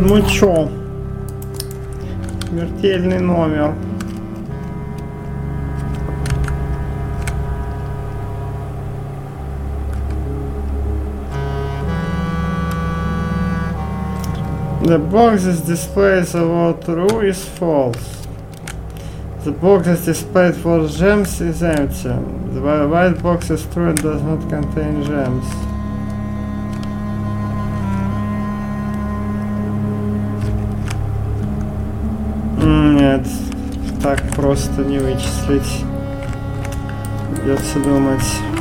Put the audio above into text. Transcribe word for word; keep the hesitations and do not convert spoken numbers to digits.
Ну чё? Смертельный номер. The box is displayed about true is false. The box is displayed for gems is empty. The white box is true and does not contain gems. Нет, так просто не вычислить. Придется думать.